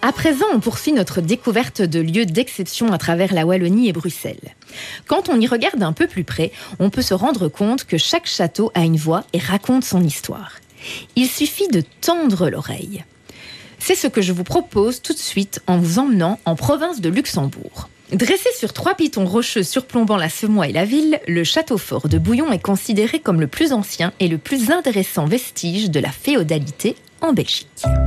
À présent, on poursuit notre découverte de lieux d'exception à travers la Wallonie et Bruxelles. Quand on y regarde un peu plus près, on peut se rendre compte que chaque château a une voix et raconte son histoire. Il suffit de tendre l'oreille. C'est ce que je vous propose tout de suite en vous emmenant en province de Luxembourg. Dressé sur 3 pitons rocheux surplombant la Semois et la ville, le château fort de Bouillon est considéré comme le plus ancien et le plus intéressant vestige de la féodalité en Belgique.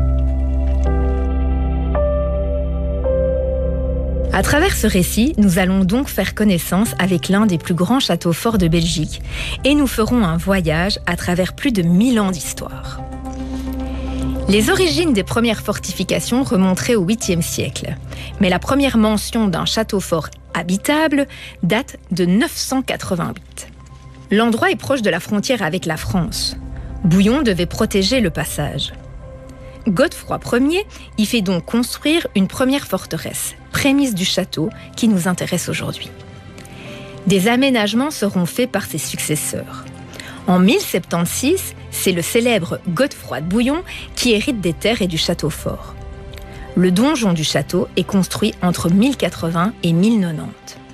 À travers ce récit, nous allons donc faire connaissance avec l'un des plus grands châteaux forts de Belgique et nous ferons un voyage à travers plus de 1000 ans d'histoire. Les origines des premières fortifications remonteraient au 8e siècle, mais la première mention d'un château fort habitable date de 988. L'endroit est proche de la frontière avec la France. Bouillon devait protéger le passage. Godefroy Ier y fait donc construire une première forteresse, prémisse du château qui nous intéresse aujourd'hui. Des aménagements seront faits par ses successeurs. En 1076, c'est le célèbre Godefroy de Bouillon qui hérite des terres et du château fort. Le donjon du château est construit entre 1080 et 1090.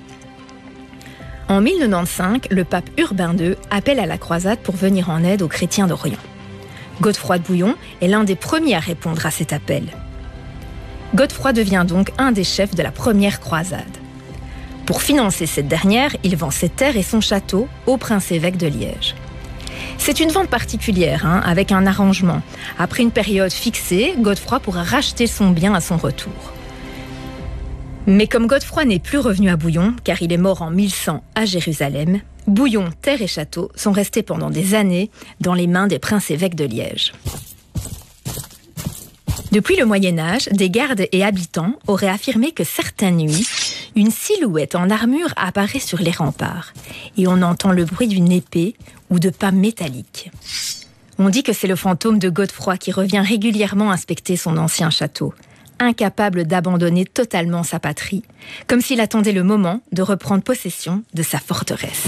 En 1095, le pape Urbain II appelle à la croisade pour venir en aide aux chrétiens d'Orient. Godefroy de Bouillon est l'un des premiers à répondre à cet appel. Godefroy devient donc un des chefs de la première croisade. Pour financer cette dernière, il vend ses terres et son château au prince-évêque de Liège. C'est une vente particulière, avec un arrangement. Après une période fixée, Godefroy pourra racheter son bien à son retour. Mais comme Godefroy n'est plus revenu à Bouillon, car il est mort en 1100 à Jérusalem, Bouillon, terre et château sont restés pendant des années dans les mains des princes-évêques de Liège. Depuis le Moyen-Âge, des gardes et habitants auraient affirmé que certaines nuits, une silhouette en armure apparaît sur les remparts et on entend le bruit d'une épée ou de pas métalliques. On dit que c'est le fantôme de Godefroy qui revient régulièrement inspecter son ancien château, incapable d'abandonner totalement sa patrie, comme s'il attendait le moment de reprendre possession de sa forteresse.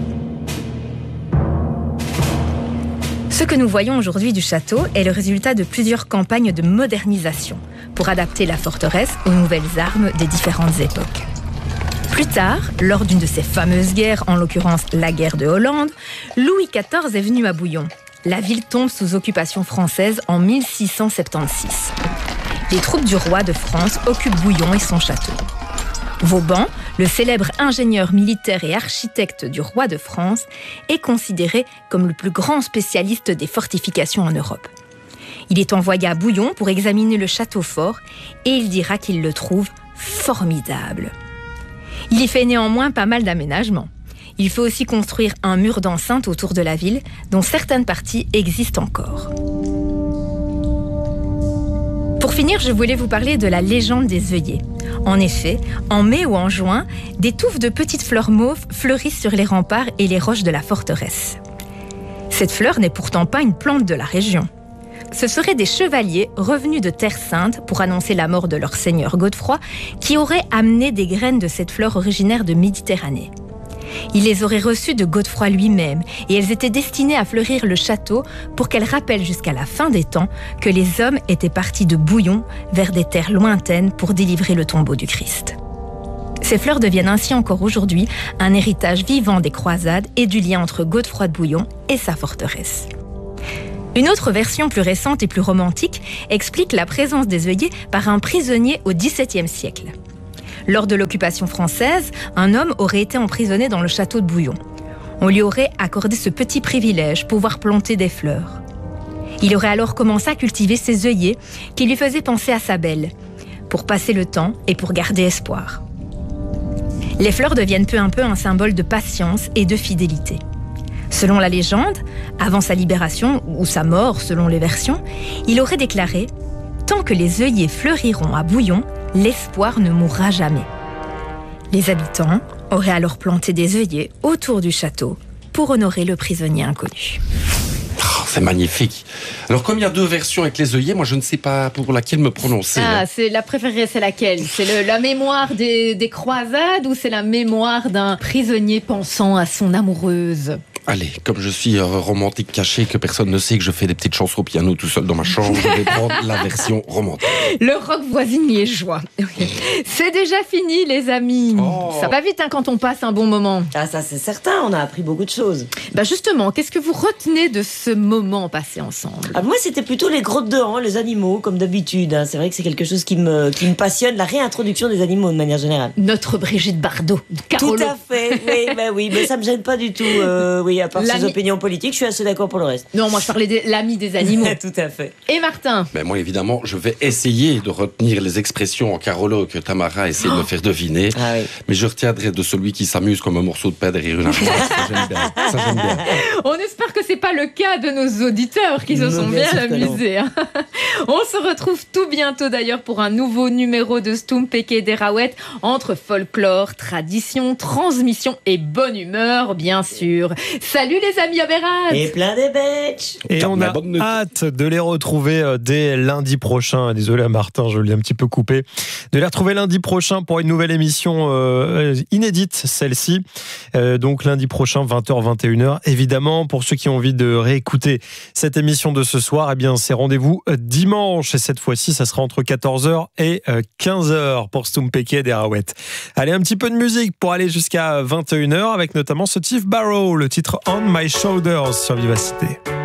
Ce que nous voyons aujourd'hui du château est le résultat de plusieurs campagnes de modernisation pour adapter la forteresse aux nouvelles armes des différentes époques. Plus tard, lors d'une de ces fameuses guerres, en l'occurrence la guerre de Hollande, Louis XIV est venu à Bouillon. La ville tombe sous occupation française en 1676. Les troupes du roi de France occupent Bouillon et son château. Vauban, le célèbre ingénieur militaire et architecte du roi de France, est considéré comme le plus grand spécialiste des fortifications en Europe. Il est envoyé à Bouillon pour examiner le château fort et il dira qu'il le trouve formidable. Il y fait néanmoins pas mal d'aménagements. Il faut aussi construire un mur d'enceinte autour de la ville, dont certaines parties existent encore. Pour finir, je voulais vous parler de la légende des œillets. En effet, en mai ou en juin, des touffes de petites fleurs mauves fleurissent sur les remparts et les roches de la forteresse. Cette fleur n'est pourtant pas une plante de la région. Ce seraient des chevaliers revenus de Terre Sainte pour annoncer la mort de leur seigneur Godefroy, qui auraient amené des graines de cette fleur originaire de Méditerranée. Il les aurait reçues de Godefroy lui-même et elles étaient destinées à fleurir le château pour qu'elles rappellent jusqu'à la fin des temps que les hommes étaient partis de Bouillon vers des terres lointaines pour délivrer le tombeau du Christ. Ces fleurs deviennent ainsi encore aujourd'hui un héritage vivant des croisades et du lien entre Godefroy de Bouillon et sa forteresse. Une autre version plus récente et plus romantique explique la présence des œillets par un prisonnier au XVIIe siècle. Lors de l'occupation française, un homme aurait été emprisonné dans le château de Bouillon. On lui aurait accordé ce petit privilège, pouvoir planter des fleurs. Il aurait alors commencé à cultiver ces œillets qui lui faisaient penser à sa belle, pour passer le temps et pour garder espoir. Les fleurs deviennent peu à peu un symbole de patience et de fidélité. Selon la légende, avant sa libération ou sa mort selon les versions, il aurait déclaré « Tant que les œillets fleuriront à Bouillon, l'espoir ne mourra jamais ». Les habitants auraient alors planté des œillets autour du château pour honorer le prisonnier inconnu. Oh, c'est magnifique. Alors comme il y a 2 versions avec les œillets, moi je ne sais pas pour laquelle me prononcer. C'est la préférée, c'est laquelle? C'est la mémoire des croisades ou c'est la mémoire d'un prisonnier pensant à son amoureuse? Allez, comme je suis romantique caché, que personne ne sait que je fais des petites chansons au piano tout seul dans ma chambre, je vais prendre la version romantique. Le rock voisine liégeois. C'est déjà fini, les amis. Ça va vite quand on passe un bon moment. Ah, ça c'est certain, on a appris beaucoup de choses. Justement, qu'est-ce que vous retenez de ce moment passé ensemble? Moi, c'était plutôt les grottes de Han, les animaux, comme d'habitude. C'est vrai que c'est quelque chose qui me passionne, la réintroduction des animaux de manière générale. Notre Brigitte Bardot, Carolo. Tout à fait, oui, mais ça me gêne pas du tout. À part ses opinions politiques, je suis assez d'accord pour le reste. Non, moi je parlais de l'ami des animaux. Tout à fait. Et Martin? Moi, évidemment, je vais essayer de retenir les expressions en Carolo que Tamara essaie de me faire deviner. Ah, oui. Mais je retiendrai de celui qui s'amuse comme un morceau de pain derrière une armoire. Ça, j'aime bien. On espère que c'est pas le cas de nos auditeurs qui se sont bien amusés. On se retrouve tout bientôt d'ailleurs pour un nouveau numéro de Stoum Peke Derawet, entre folklore, tradition, transmission et bonne humeur, bien sûr. Salut les amis Aberrat. Et plein de bêches. Et on a hâte de les retrouver dès lundi prochain. Désolé à Martin, je l'ai un petit peu coupé. De les retrouver lundi prochain pour une nouvelle émission inédite, celle-ci. Donc lundi prochain, 20h, 21h. Évidemment, pour ceux qui ont envie de réécouter cette émission de ce soir, c'est rendez-vous dimanche. Et cette fois-ci, ça sera entre 14h et 15h pour Stoum Peke Derawet. Allez, un petit peu de musique pour aller jusqu'à 21h avec notamment ce Tiff Barrow, le titre On My Shoulders sur Vivacité.